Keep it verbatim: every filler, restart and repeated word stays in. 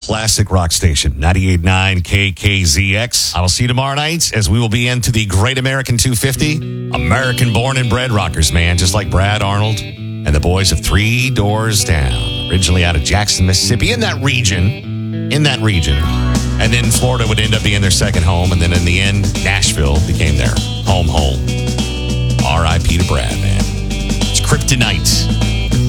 classic rock station, ninety-eight point nine K K Z X. I will see you tomorrow night as we will be into the Great American two fifty. American born and bred rockers, man, just like Brad Arnold and the boys of Three Doors Down. Originally out of Jackson, Mississippi, in that region. In that region. And then Florida would end up being their second home. And then in the end, Nashville became their home home. R I P to Brad, man. It's Kryptonite.